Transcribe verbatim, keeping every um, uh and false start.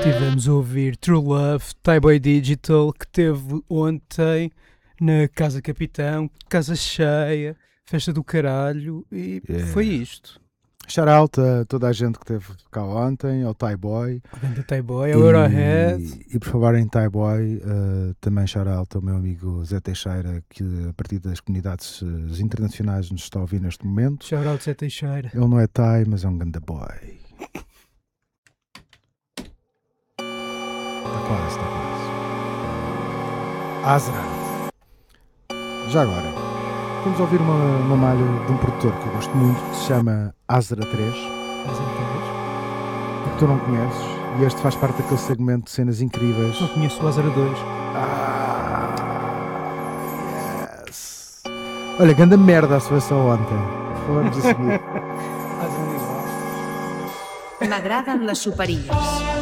Tivemos a ouvir True Love, Thai Boy Digital, que teve ontem na Casa Capitão, casa cheia, festa do caralho, e Yeah. foi isto. Shout out a toda a gente que esteve cá ontem, ao Thai Boy. Além da Thai Boy, ao Eurohead. E por falar em Thai Boy, uh, também shout out ao meu amigo Zé Teixeira, que a partir das comunidades uh, internacionais nos está a ouvir neste momento. Shout out Zé Teixeira. Ele não é Thai, mas é um ganda boy. Está quase, está quase. Azra. Já agora, vamos ouvir uma, uma malha de um produtor que eu gosto muito, que se chama Azra três. Azra três? Que tu não conheces, e este faz parte daquele segmento de cenas incríveis. Não conheço o Azra dois. Ah, yes. Olha, grande merda a seleção ontem. Falamos a seguir. Azra igual. M'agraden les superilles.